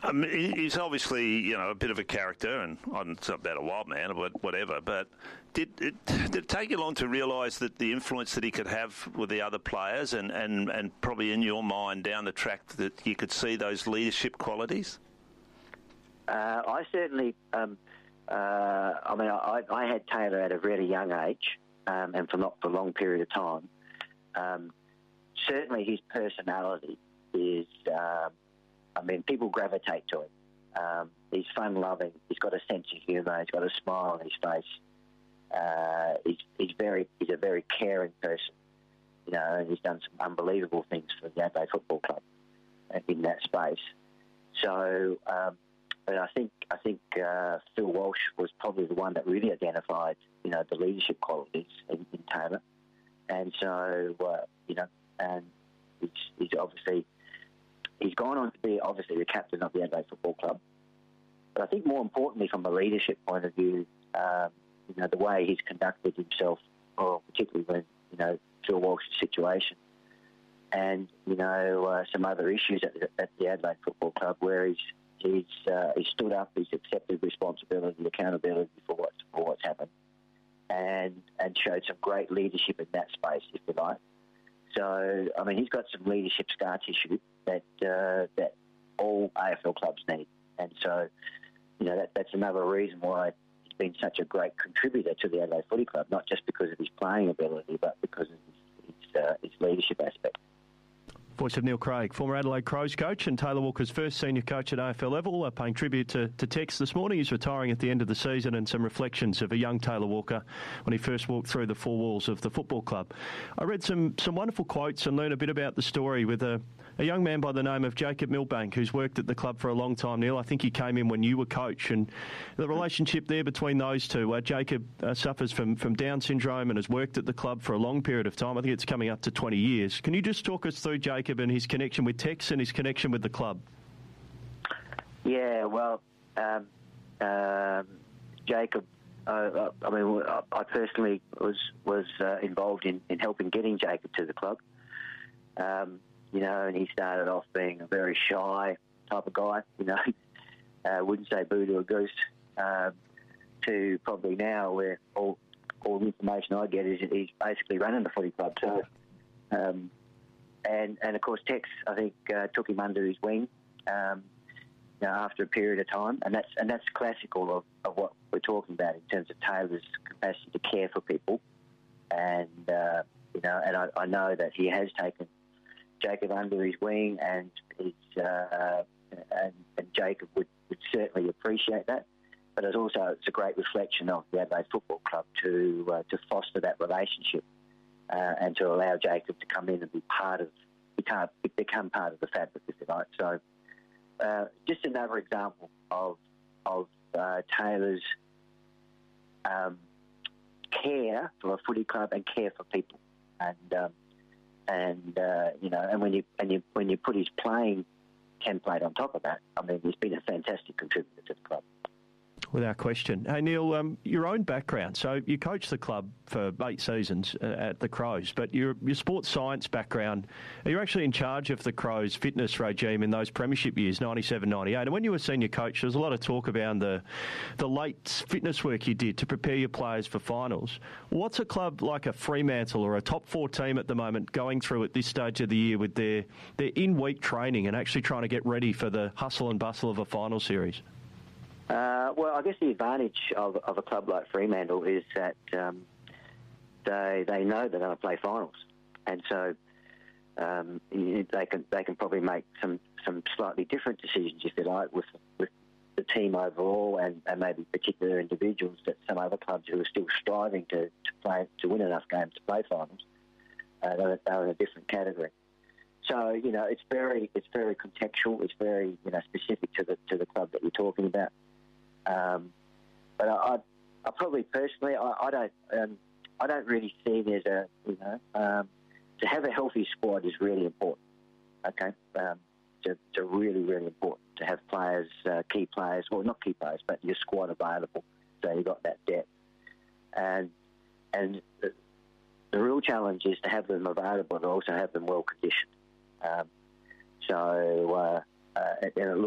He's obviously, a bit of a character, and it's not about a wild man or whatever, but did it take you long to realise that the influence that he could have with the other players and probably in your mind down the track that you could see those leadership qualities? I certainly, I had Taylor at a really young age, and for not for a long period of time. Certainly his personality is, people gravitate to him. He's fun-loving. He's got a sense of humour. He's got a smile on his face. He's a very caring person, and he's done some unbelievable things for the Adelaide Football Club in that space. So, but I think Phil Walsh was probably the one that really identified, the leadership qualities in Taylor, and so and he's gone on to be obviously the captain of the Adelaide Football Club. But I think more importantly, from a leadership point of view, the way he's conducted himself, or particularly when Phil Walsh's situation, and some other issues at the Adelaide Football Club, where he's stood up, he's accepted responsibility, accountability for what's happened, and showed some great leadership in that space, if you like. So, he's got some leadership scar tissue that all AFL clubs need, and so that's another reason why he's been such a great contributor to the Adelaide Footy Club, not just because of his playing ability, but because of his leadership aspect. Voice of Neil Craig, former Adelaide Crows coach and Taylor Walker's first senior coach at AFL level, paying tribute to Tex this morning. He's retiring at the end of the season, and some reflections of a young Taylor Walker when he first walked through the four walls of the football club. I read some wonderful quotes and learned a bit about the story with a young man by the name of Jacob Milbank, who's worked at the club for a long time, Neil. I think he came in when you were coach, and the relationship there between those two. Jacob suffers from Down syndrome and has worked at the club for a long period of time. I think it's coming up to 20 years. Can you just talk us through Jacob and his connection with Tex and his connection with the club? Yeah, well, Jacob, I personally was involved in helping getting Jacob to the club. And he started off being a very shy type of guy, wouldn't say boo to a goose, to probably now where all the information I get is he's basically running the footy club. So, and of course Tex, I think, took him under his wing, after a period of time, and that's classical of what we're talking about in terms of Taylor's capacity to care for people, and I know that he has taken Jacob under his wing, and Jacob would certainly appreciate that. But it's a great reflection of the Adelaide Football Club to foster that relationship, and to allow Jacob to come in and become part of the fabric, if you like. So, just another example of Taylor's care for a footy club and care for people, and when you put his playing template on top of that, he's been a fantastic contributor to the club. Without question. Hey, Neil, your own background. So you coached the club for 8 seasons at the Crows, but your sports science background, you're actually in charge of the Crows' fitness regime in those premiership years, 97, 98. And when you were senior coach, there was a lot of talk about the late fitness work you did to prepare your players for finals. What's a club like a Fremantle or a top 4 team at the moment going through at this stage of the year with their in-week training and actually trying to get ready for the hustle and bustle of a final series? Well, I guess the advantage of a club like Fremantle is that they know they're going to play finals, and so they can probably make some slightly different decisions, if you like, with the team overall, and maybe particular individuals that some other clubs who are still striving to win enough games to play finals, they're in a different category. So it's very contextual. It's very specific to the club that you're talking about. But I probably personally, I don't really see there's to have a healthy squad is really important. Okay, it's really, really important to have players, key players, well, not key players, but your squad available, so you've got that depth. And the real challenge is to have them available and also have them well conditioned. And it